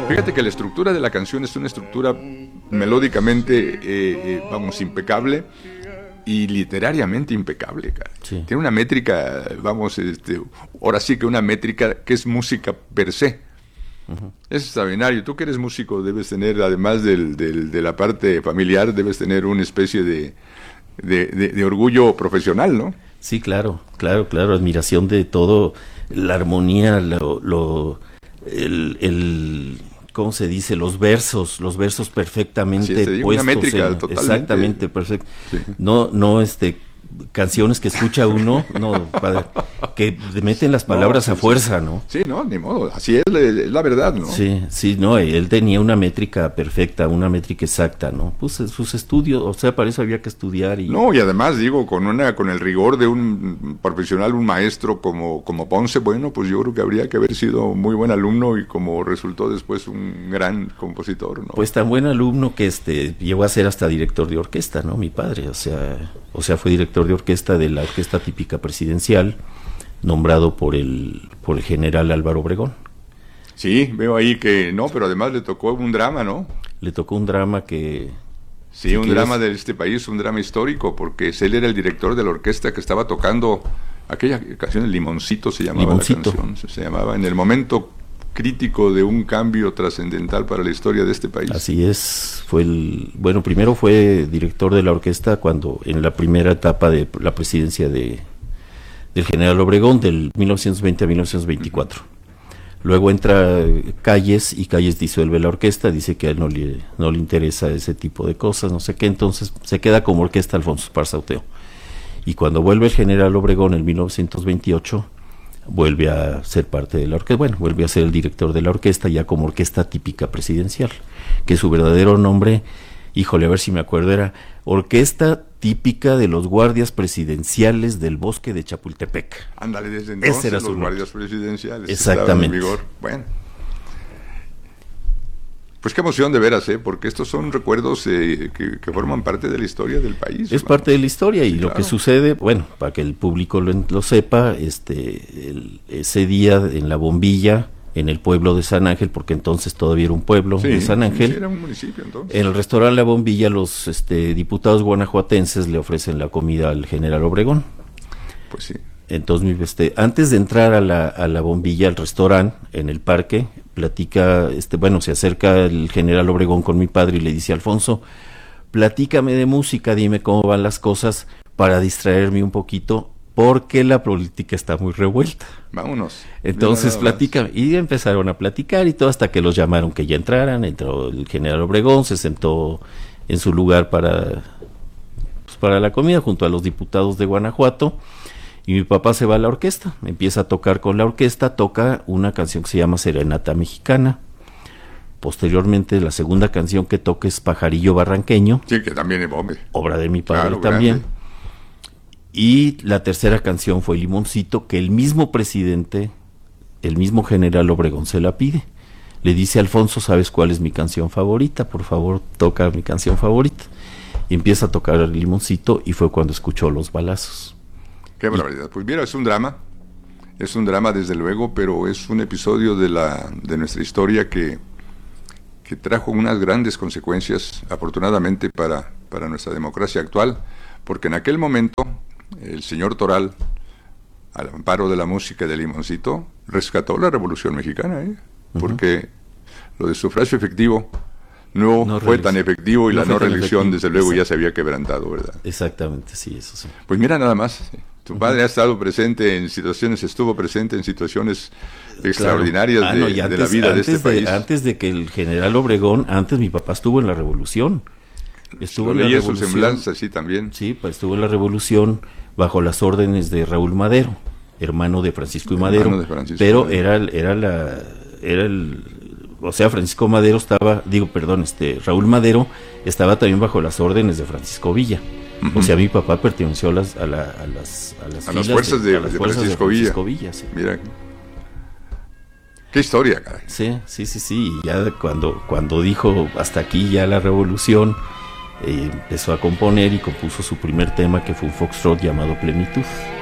Fíjate que la estructura de la canción es una estructura melódicamente, impecable y literariamente impecable, cara. Sí. Tiene una métrica, ahora sí que una métrica que es música per se. Uh-huh. Es extraordinario. Tú que eres músico debes tener, además de la parte familiar, debes tener una especie de orgullo profesional, ¿no? Sí, claro, admiración de todo, la armonía, ¿cómo se dice? Los versos perfectamente puestos. Una métrica totalmente. Exactamente, perfecto. Sí. No, canciones que escucha uno, que meten las palabras a fuerza, ¿no? Sí, no, ni modo, así es la verdad, ¿no? Sí, no, él tenía una métrica perfecta, una métrica exacta, ¿no? Pues sus estudios, o sea, para eso había que estudiar. No, y además, digo, con el rigor de un profesional, un maestro como Ponce, bueno, pues yo creo que habría que haber sido muy buen alumno y como resultó después un gran compositor, ¿no? Pues tan buen alumno que llegó a ser hasta director de orquesta, ¿no? Mi padre, o sea, fue director de orquesta de la Orquesta Típica Presidencial, nombrado por el general Álvaro Obregón. Sí, veo ahí que no, pero además le tocó un drama, ¿no? Le tocó un drama que... Sí, un drama de este país, un drama histórico, porque él era el director de la orquesta que estaba tocando aquella canción, el Limoncito se llamaba. Limoncito. La canción, se llamaba en el momento crítico de un cambio trascendental para la historia de este país. Así es, primero fue director de la orquesta cuando en la primera etapa de la presidencia del general Obregón del 1920 a 1924. Uh-huh. Luego entra Calles y Calles disuelve la orquesta, dice que a él no le interesa ese tipo de cosas, no sé qué, entonces se queda como orquesta Alfonso Esparza Oteo. Y cuando vuelve el general Obregón en 1928, vuelve a ser parte de la orquesta, vuelve a ser el director de la orquesta ya como Orquesta Típica Presidencial, que su verdadero nombre, híjole, a ver si me acuerdo, era Orquesta Típica de los Guardias Presidenciales del Bosque de Chapultepec. Ándale, desde entonces ese era los guardias presidenciales exactamente estaban en vigor. Bueno, pues qué emoción de veras, porque estos son recuerdos que forman parte de la historia del país. Es parte de la historia y sí, lo que sucede, para que el público lo sepa, ese día en La Bombilla, en el pueblo de San Ángel, porque entonces todavía era un pueblo de San Ángel. Sí, era un municipio entonces. En el restaurante La Bombilla, los diputados guanajuatenses le ofrecen la comida al general Obregón. Pues sí. Entonces, antes de entrar a la Bombilla, al restaurante, en el parque, platica, se acerca el general Obregón con mi padre y le dice: Alfonso, platícame de música, dime cómo van las cosas para distraerme un poquito, porque la política está muy revuelta. Vámonos. Entonces platica, y empezaron a platicar y todo hasta que los llamaron que ya entraran. Entró el general Obregón, se sentó en su lugar para la comida junto a los diputados de Guanajuato. Y mi papá se va a la orquesta, empieza a tocar con la orquesta, toca una canción que se llama Serenata Mexicana. Posteriormente, la segunda canción que toca es Pajarillo Barranqueño. Sí, que también es obra de mi padre, claro, también. Grande. Y la tercera canción fue Limoncito, que el mismo presidente, el mismo general Obregón se la pide. Le dice: Alfonso, ¿sabes cuál es mi canción favorita? Por favor, toca mi canción favorita. Y empieza a tocar el Limoncito y fue cuando escuchó los balazos. Qué barbaridad. Pues mira, es un drama desde luego, pero es un episodio de nuestra historia que trajo unas grandes consecuencias, afortunadamente para nuestra democracia actual, porque en aquel momento el señor Toral, al amparo de la música de Limoncito, rescató la Revolución Mexicana, porque lo de sufragio efectivo no fue tan efectivo y la no reelección, desde luego, ya se había quebrantado, ¿verdad? Exactamente, sí, eso sí. Pues mira nada más, tu padre estuvo presente en situaciones extraordinarias de la vida de este país. Antes de que el general Obregón, mi papá estuvo en la Revolución. Estuvo en la Revolución. Su semblanza, sí, también. Sí, pues estuvo en la Revolución bajo las órdenes de Raúl Madero, hermano de Francisco y Madero, pero Francisco Madero Raúl Madero estaba también bajo las órdenes de Francisco Villa. Uh-huh. O sea, mi papá perteneció a las fuerzas de Francisco Villa. Sí. Mira, qué historia, caray. Sí. Y ya cuando dijo hasta aquí ya la revolución, empezó a componer y compuso su primer tema, que fue un foxtrot llamado Plenitud.